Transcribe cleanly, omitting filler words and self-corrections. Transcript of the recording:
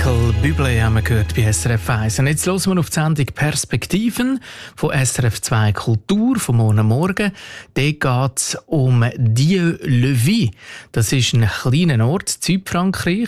Michael Bublé haben wir gehört bei SRF 1. Und jetzt hören wir auf die Sendung «Perspektiven» von SRF 2 Kultur vom Morgen. Dort geht es um Dieu-le-Vis. Das ist ein kleiner Ort in Südfrankreich.